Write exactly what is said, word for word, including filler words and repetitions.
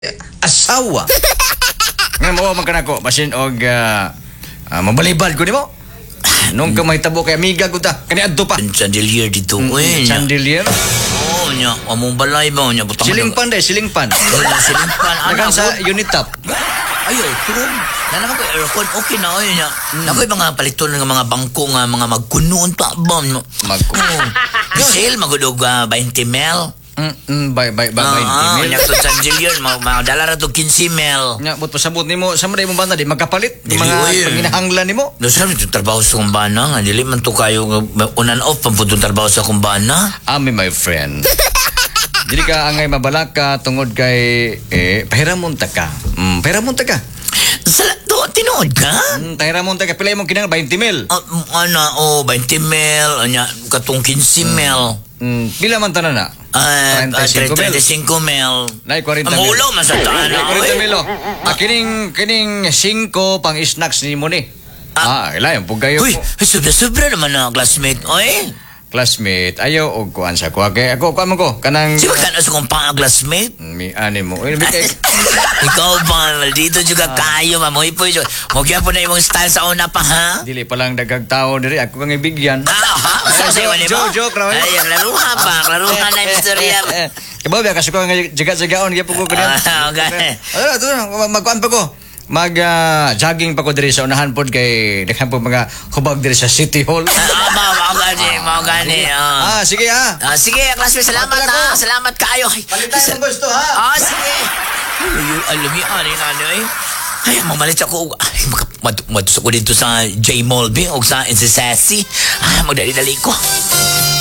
asawa. Nga mo man kanako basin og uh, uh, mabalibad ko nimo. Nung ka mahitabo kay amiga ko ta. Kani adto pa. Chandelier dito. Mm, eh. chandelier. Oh, nya. Among balay ba nya butang. Silingpan day, silingpan. Wala silingpan. Nagan sa Unitap. Ayo, turun. Na naman ko aircon okay na oy nya. Nakoy mga paliton nga mga bangko nga mga magkunon pa ba. Magkunon. Sale magudog uh, twenty mil. Mm, mm, by by by Ah, twenty mil. nya to chandelier mga dala ra to fifteen mil. Nya but pasabot nimo sa man mo banda di magkapalit di Dili, mga oy. panginahanglan nimo. No sabi to trabaho sa kumbana nga dili man to kayo nga unan off pampuntong trabaho sa kumbana. Ami my friend. Dili ka angay mabalaka tungod kay eh pahiramon ta ka. Mm, pahiramon ta ka. Sa to tinuod ka? Mm, pahiramon ta ka pilay mo kinang twenty mil. Uh, ana oh twenty mil anya katong fifteen mil. Mm, pila man tanan na? Ah, thirty-five mil. thirty-five mil. Nay forty mil. Ang ulo man sa taan. Nay forty mil. oh. Ah, kining kining five pang snacks nimo ni. Ah, ilayon pug kayo. Uy, sobra-sobra naman na classmate. Oy, Classmate, ayo og kuan sa ko. Kay ako kuan mo ko kanang si ka na sa kong pang-classmate? mi ani mo. Uy, mi kay Ikaw ba, dito juga kayo, mamoy po yun. Huwag po na yung style sa una pa, ha? dili pa lang dagag tao diri ako kang ibigyan. Ah, ha? Sa sayo ni mo? Joke, joke, raw. Ay, laruha pa, laruha na yung istorya. Kabaw ba kasi ko nga jagat-jagaon gyud ko ganyan. Ah, okay. Ano to magkuan pa ko. Mag uh, jogging pa ko diri sa unahan pod kay daghan po mga hubag diri sa City Hall. Ah, ma, mau gani, mau gani. ah. Ah, sige ha. Ah, sige, classmate, salamat ha. Salamat kayo. Ay, Palitan mo gusto ha. Ah, sige. Ay, alam niyo, ano yun, ano eh. Ay, mamalit ako. Ay, matus ko dito sa J Mall, o sa N C S S. Ay, magdali-dali ko.